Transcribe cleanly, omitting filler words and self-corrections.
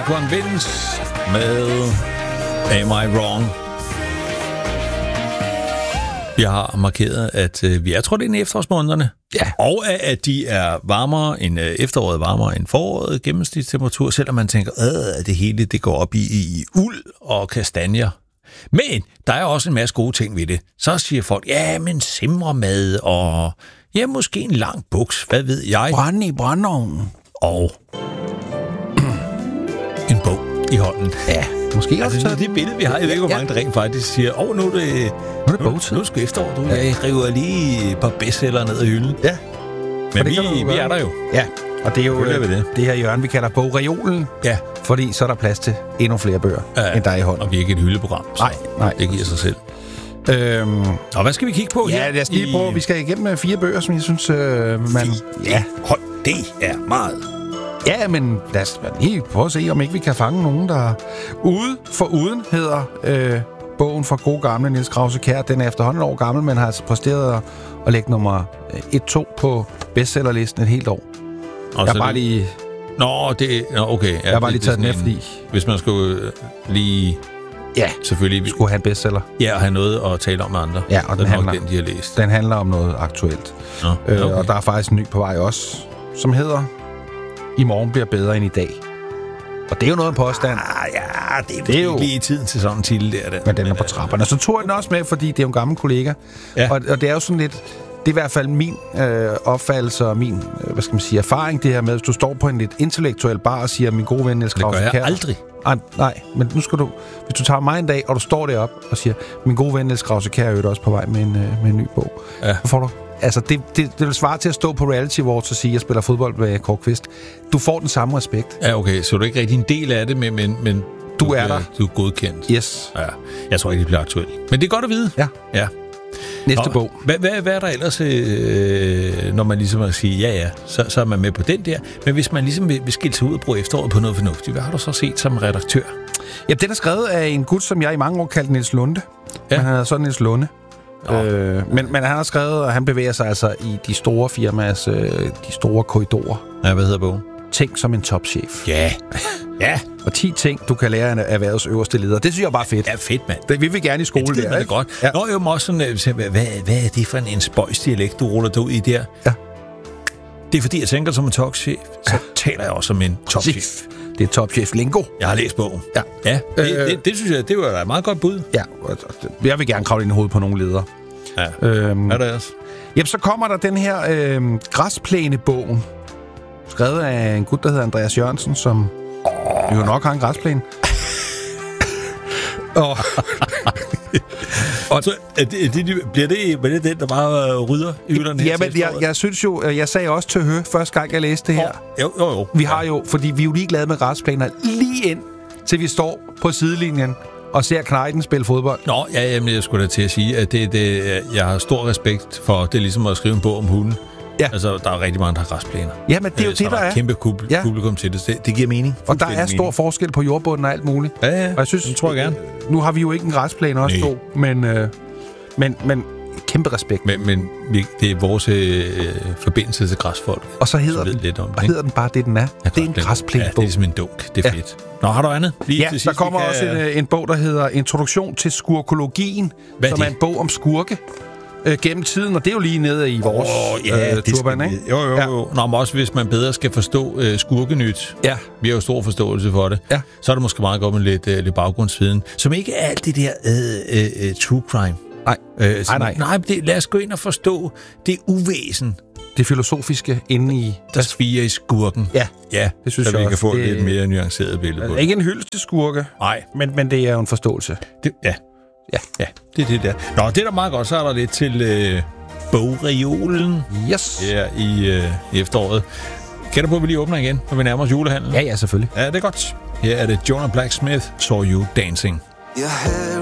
Convince med Am I Wrong? Jeg har markeret, at vi er trådt ind i efterårsmånederne. Ja. Og at de er varmere end efteråret, varmere end foråret, gennemsnitstemperatur, selvom man tænker, at det hele det går op i uld og kastanjer. Men der er også en masse gode ting ved det. Så siger folk, ja, men simremad og ja, måske en lang buks, hvad ved jeg. Brænde i brændeovnen. Og en bog i hånden. Ja, måske også. Altså, det billede, vi har, jeg ved ikke, hvor mange der rent faktisk siger, nu er det bogtid. Nu er det efterår, du. Jeg river lige et par bestseller ned ad hylden. Ja. Men vi er der jo. Ja, og det er jo det her hjørne, vi kalder bogreolen. Ja. Fordi så er der plads til endnu flere bøger, end der er i hånden. Og vi er ikke et hyldeprogram. Nej. Det giver sig selv. Og hvad skal vi kigge på her? Ja, lad os lige prøve. Vi skal igennem 4 bøger, som jeg synes, man... Ja, hold, det er meget. Ja, men lad os lige prøve at se, om ikke vi kan fange nogen, der... Uden hedder bogen fra gode gamle Niels Krause-Kjær. Den er efterhånden år gammel, men har altså præsteret at lægge nummer 1-2 på bestsellerlisten et helt år. Og jeg har bare lige... okay. Ja, jeg har bare lige taget den med, fordi... Hvis man skulle lige... Ja, selvfølgelig. Vi skulle have en bestseller. Ja, og have noget at tale om med andre. Ja, og den handler, den, de har læst. Den handler om noget aktuelt. Okay. Og der er faktisk en ny på vej også, som hedder I morgen bliver bedre end i dag. Og det er jo noget af en påstand. Det er jo lige i tiden til sådan en titel der. Men den er på trapperne. Og så tog jeg den også med, fordi det er jo en gammel kollega. Ja. Og det er jo sådan lidt... Det er i hvert fald min opfattelse og min, erfaring, det her med, hvis du står på en lidt intellektuel bar og siger, min gode ven Niels Krause-Kjær. Det gør jeg aldrig. Nej, men nu skal du... Hvis du tager mig en dag, og du står deroppe og siger, min gode ven Niels Krause-Kjær er jo også på vej med en ny bog. Ja. Så får du... Altså, det vil svare til at stå på Reality Awards og sige, at jeg spiller fodbold med Kåre Kvist. Du får den samme respekt. Ja, okay. Så du er ikke rigtig en del af det, men du er der. Du er godkendt. Yes. Ja. Jeg tror ikke, det bliver aktuelt. Men det er godt at vide. Ja. Næste bog. Hvad er der ellers, når man ligesom at sige, så er man med på den der. Men hvis man ligesom vil skille sig ud og bruge efteråret på noget fornuftigt, hvad har du så set som redaktør? Ja, den er skrevet af en gut, som jeg i mange år kaldte Niels Lunde. Ja. Men han hedder så Niels Lunde. Men han har skrevet, og han bevæger sig altså i de store firmaers, de store korridorer. Ja, hvad hedder bogen? Tænk som en topchef. Ja. Og 10 ting, du kan lære af erhvervets øverste leder. Det synes jeg bare er fedt. Ja, fedt, mand. Det vil vi gerne i skole der, ikke? Det godt. Ja. Nå, jo, også sådan, hvad er det for en spøjsdialekt, du ruller dig ud i der? Ja. Det er fordi, jeg tænker som en topchef, så taler jeg også som en topchef. Det er topchef lingo. Jeg har læst bogen. Ja. Det synes jeg, det var da et meget godt bud. Ja, jeg vil gerne kravle ind i hovedet på nogle ledere. Ja. Hvad er det ellers? Jamen, så kommer der den her græsplænebogen, skrevet af en gut, der hedder Andreas Jørgensen, som jo nok har en græsplæne. Og så bliver det den, der bare rydder hylderne? Ja, men jeg synes jo, jeg sagde også til Hø, første gang jeg læste det her. Jo. Vi har jo, fordi vi er jo ligeglade med græsplæner, lige ind til vi står på sidelinjen og ser Knejten spille fodbold. Nå, jamen, jeg skulle da til at sige, at jeg har stor respekt for, det er ligesom at skrive en bog om hunden. Ja. Altså, der er rigtig mange, der har græsplæner. Ja, men det er jo det, der er. Kæmpe publikum til det. Det giver mening. Og der er stor forskel på jordbunden og alt muligt. Ja. Og jeg synes, det tror jeg gerne. Nu har vi jo ikke en græsplæne også to, men kæmpe respekt. Men det er vores forbindelse til græsfolk. Og så hedder den bare det, den er. Det er en græsplænebog. Ja, det er ligesom en dunk. Det er fedt. Nå, har du andet? Lige til sidst, der kommer også en bog, der hedder Introduktion til skurkologien, som er en bog om skurke. Gennem tiden, og det er jo lige nede i vores turban, ikke? Jo. Nå, men også hvis man bedre skal forstå skurkenyt. Ja. Vi har jo stor forståelse for det. Ja. Så er det måske meget godt med lidt baggrundsviden, som ikke er alt det der true crime. Nej, lad os gå ind og forstå det uvæsen. Det filosofiske inde i... Der sviger i skurken. Ja, det synes så jeg vi kan få et lidt mere nuanceret billede på det. Ikke en hyldest til skurke, men det er jo en forståelse. Ja, det er det der. Nå, det er da meget godt. Så er der lidt til bogreolen. Yes. Her i efteråret. Kan du på, at vi lige åbner igen, når vi nærmer os julehandlen? Ja, selvfølgelig. Ja, det er godt. Her er det Jonah Blacksmith, Saw You Dancing.